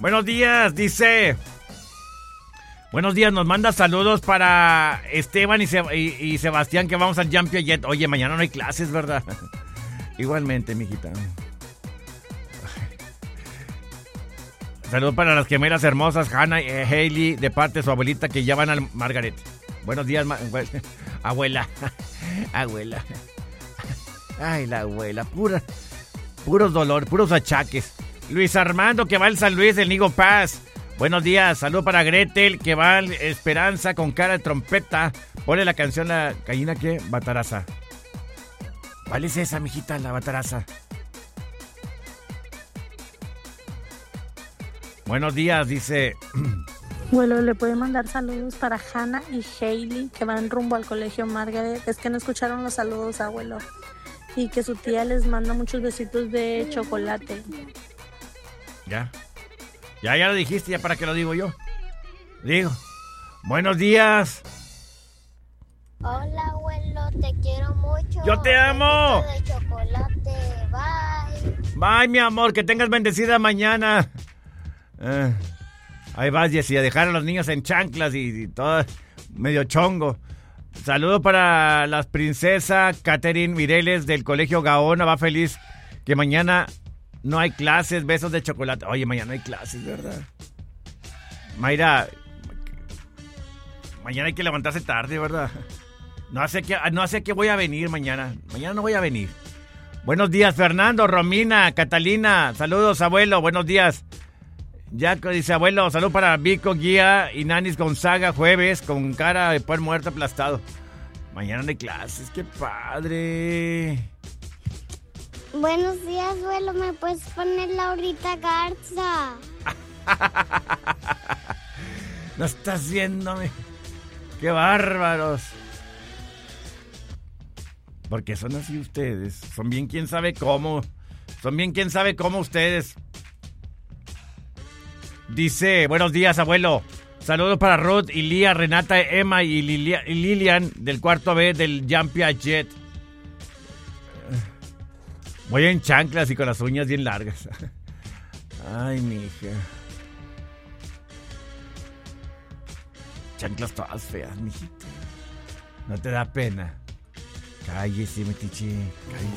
Buenos días, dice. Buenos días, nos manda saludos para Esteban y Sebastián, que vamos al Jumpy Jet. Oye, mañana no hay clases, ¿verdad? Igualmente, mijita. Saludos para las gemelas hermosas, Hannah y Hailey, de parte de su abuelita, que ya van al Margaret. Buenos días, abuela. Abuela. Ay, la abuela, puros dolor, puros achaques. Luis Armando, que va al San Luis del Nigo Paz. Buenos días, saludo para Gretel, que va al Esperanza con cara de trompeta. Ponle la canción, la gallina que Bataraza. ¿Cuál es esa, mijita, la Bataraza? Buenos días, dice. Abuelo, ¿le puede mandar saludos para Hannah y Hailey, que van rumbo al colegio Margaret? Es que no escucharon los saludos, abuelo. Y que su tía les manda muchos besitos de chocolate. Ya lo dijiste, ya para qué lo digo yo. Digo, buenos días. Hola, abuelo, te quiero mucho. ¡Yo te amo! De chocolate, bye. Bye, mi amor, que tengas bendecida mañana. Ahí vas, Jessy, a dejar a los niños en chanclas y todo medio chongo. Saludo para las princesas Catherine Mireles del Colegio Gaona. Va feliz que mañana no hay clases. Besos de chocolate. Oye, mañana no hay clases, ¿verdad? Mayra, mañana hay que levantarse tarde, ¿verdad? No sé qué voy a venir mañana. Mañana no voy a venir. Buenos días, Fernando, Romina, Catalina. Saludos, abuelo. Buenos días. Jaco dice, abuelo, salud para Vico, Guía y Nanis Gonzaga, jueves, con cara de puer muerto aplastado. Mañana no hay clases, qué padre. Buenos días, abuelo, ¿me puedes poner Laurita Garza? No estás viéndome. Qué bárbaros. Porque son así ustedes. Son bien quién sabe cómo. Son bien quién sabe cómo ustedes. Dice, buenos días, abuelo. Saludos para Ruth, Lía, Renata, Emma y Lilian del cuarto B del Jumpy Jet. Voy en chanclas y con las uñas bien largas. Ay, mija. Chanclas todas feas, mijita. No te da pena. Cállese, metiche. Cállese.